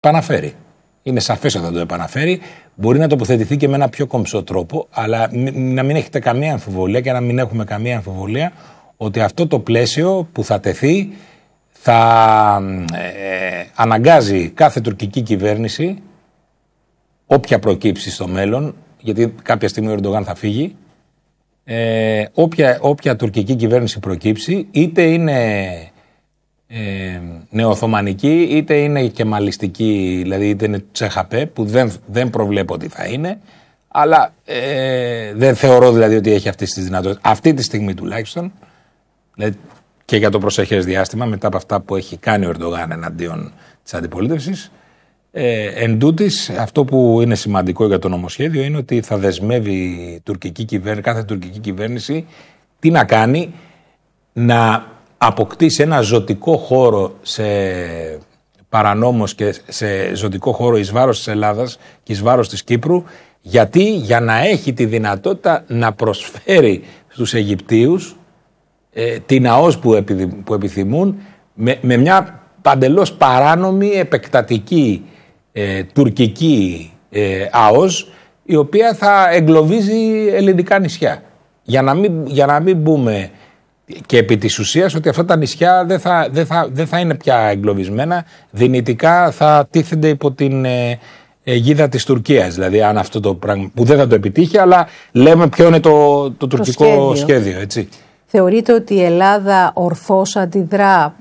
επαναφέρει. Είναι σαφές ότι θα το επαναφέρει. Μπορεί να τοποθετηθεί και με ένα πιο κομψό τρόπο, αλλά να μην έχετε καμία αμφιβολία και να μην έχουμε καμία αμφιβολία ότι αυτό το πλαίσιο που θα τεθεί θα αναγκάζει κάθε τουρκική κυβέρνηση, όποια προκύψει στο μέλλον, γιατί κάποια στιγμή ο Ερντογάν θα φύγει, όποια τουρκική κυβέρνηση προκύψει, είτε είναι νεοοθωμανική, είτε είναι κεμαλιστική, δηλαδή είτε είναι τσεχαπέ, που δεν προβλέπω ότι θα είναι, αλλά δεν θεωρώ δηλαδή ότι έχει αυτές τις δυνατότητες, αυτή τη στιγμή τουλάχιστον, δηλαδή και για το προσεχές διάστημα, μετά από αυτά που έχει κάνει ο Ερντογάν εναντίον της αντιπολίτευσης. Εν τούτης, αυτό που είναι σημαντικό για το νομοσχέδιο είναι ότι θα δεσμεύει κάθε τουρκική κυβέρνηση τι να κάνει, να αποκτήσει ένα ζωτικό χώρο σε παρανόμως και σε ζωτικό χώρο εις βάρος της Ελλάδας και εις βάρος της Κύπρου, γιατί για να έχει τη δυνατότητα να προσφέρει στους Αιγυπτίους την ΑΟΣ που επιθυμούν με μια παντελώς παράνομη, επεκτατική τουρκική ΑΟΣ, η οποία θα εγκλωβίζει ελληνικά νησιά. Για να μην μπούμε και επί της ουσίας ότι αυτά τα νησιά δεν θα είναι πια εγκλωβισμένα, δυνητικά θα τίθενται υπό την αιγίδα της Τουρκίας. Δηλαδή, αν αυτό το πράγμα, που δεν θα το επιτύχει, αλλά λέμε ποιο είναι το τουρκικό σχέδιο, έτσι. Θεωρείτε ότι η Ελλάδα ορθώς αντιδρά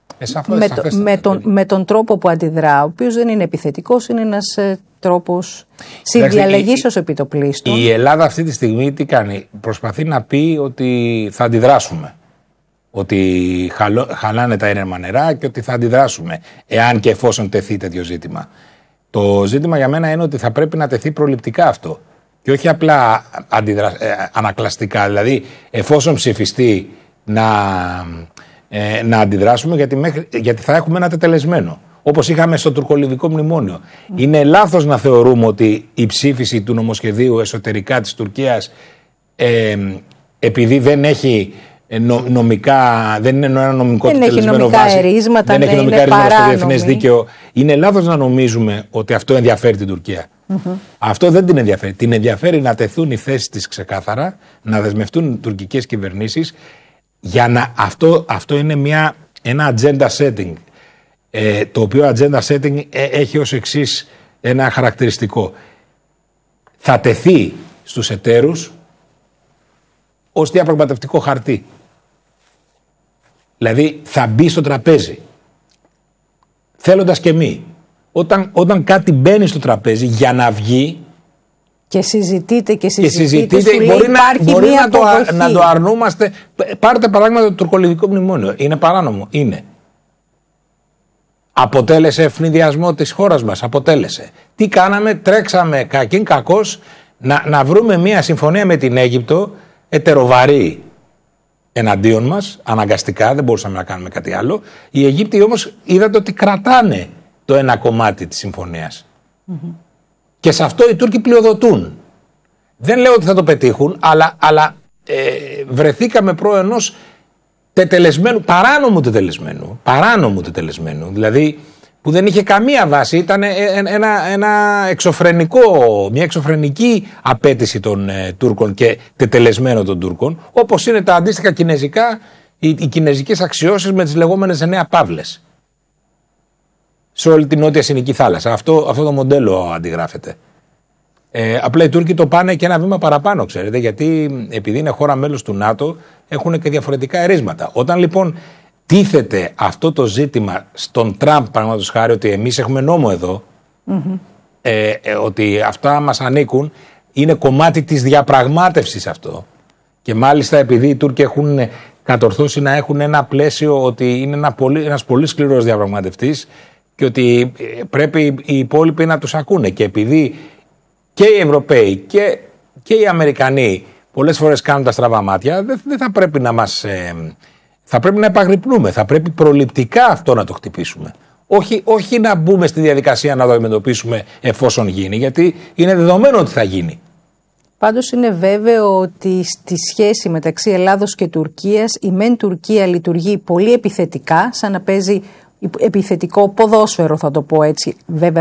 με τον τρόπο που αντιδρά, ο οποίος δεν είναι επιθετικός, είναι ένας τρόπος συνδιαλλαγής ως επιτοπλίστων? Η Ελλάδα αυτή τη στιγμή τι κάνει? Προσπαθεί να πει ότι θα αντιδράσουμε. Ότι χαλάνε τα ένερμα νερά και ότι θα αντιδράσουμε, εάν και εφόσον τεθεί τέτοιο ζήτημα. Το ζήτημα για μένα είναι ότι θα πρέπει να τεθεί προληπτικά αυτό. Και όχι απλά ανακλαστικά. Δηλαδή, εφόσον ψηφιστεί να αντιδράσουμε, γιατί θα έχουμε ένα τετελεσμένο. Όπως είχαμε στο τουρκολιβικό μνημόνιο. Είναι λάθος να θεωρούμε ότι η ψήφιση του νομοσχεδίου εσωτερικά της Τουρκίας, επειδή δεν έχει δεν είναι ένα νομικό τετελεσμένο βάση, δεν έχει νομικά ερίσματα στο διεθνές δίκαιο, είναι λάθος να νομίζουμε ότι αυτό ενδιαφέρει την Τουρκία. Αυτό δεν την ενδιαφέρει. Την ενδιαφέρει να τεθούν οι θέσεις της ξεκάθαρα, να δεσμευτούν οι τουρκικές κυβερνήσεις, για να αυτό είναι ένα agenda setting, το οποίο agenda setting έχει ως εξής ένα χαρακτηριστικό. Θα τεθεί στους εταίρους ως διαπραγματευτικό χαρτί. Δηλαδή θα μπει στο τραπέζι, θέλοντας και μη. Όταν κάτι μπαίνει στο τραπέζι, για να βγει και συζητείτε μπορεί να το αρνούμαστε. Πάρτε παράδειγμα το τουρκολιβικό μνημόνιο. Είναι παράνομο? Είναι. Αποτέλεσε ευνηδιασμό της χώρας μας? Αποτέλεσε. Τι κάναμε? Τρέξαμε κακήν κακώς να βρούμε μια συμφωνία με την Αίγυπτο, ετεροβαρή εναντίον μας, αναγκαστικά, δεν μπορούσαμε να κάνουμε κάτι άλλο. Οι Αιγύπτιοι όμως είδατε ότι κρατάνε το ένα κομμάτι της συμφωνίας. Και σε αυτό οι Τούρκοι πλειοδοτούν. Δεν λέω ότι θα το πετύχουν, αλλά βρεθήκαμε προ ενός παράνομου τετελεσμένου, δηλαδή που δεν είχε καμία βάση, ήταν μια εξωφρενική απέτηση των Τούρκων και τετελεσμένο των Τούρκων, όπως είναι τα αντίστοιχα κινέζικα, οι κινέζικες αξιώσεις με τις λεγόμενες 9 παύλες σε όλη την Νότια Συνική θάλασσα. Αυτό το μοντέλο αντιγράφεται. Απλά οι Τούρκοι το πάνε και ένα βήμα παραπάνω, ξέρετε, γιατί επειδή είναι χώρα μέλος του ΝΑΤΟ έχουν και διαφορετικά ερίσματα. Όταν λοιπόν τίθεται αυτό το ζήτημα στον Τραμπ, παραδείγματος χάρη, ότι εμείς έχουμε νόμο εδώ, ότι αυτά μας ανήκουν, είναι κομμάτι της διαπραγμάτευσης αυτό. Και μάλιστα επειδή οι Τούρκοι έχουν κατορθώσει να έχουν ένα πλαίσιο ότι είναι ένας πολύ σκληρός διαπραγματευτής και ότι πρέπει οι υπόλοιποι να τους ακούνε. Και επειδή και οι Ευρωπαίοι και οι Αμερικανοί πολλές φορές κάνουν τα στραβά μάτια, δεν θα πρέπει να μας... θα πρέπει να επαγρυπνούμε, θα πρέπει προληπτικά αυτό να το χτυπήσουμε. Όχι να μπούμε στη διαδικασία να το αντιμετωπίσουμε εφόσον γίνει, γιατί είναι δεδομένο ότι θα γίνει. Πάντως είναι βέβαιο ότι στη σχέση μεταξύ Ελλάδος και Τουρκίας η μεν Τουρκία λειτουργεί πολύ επιθετικά, σαν να παίζει επιθετικό ποδόσφαιρο, θα το πω έτσι, βέβαια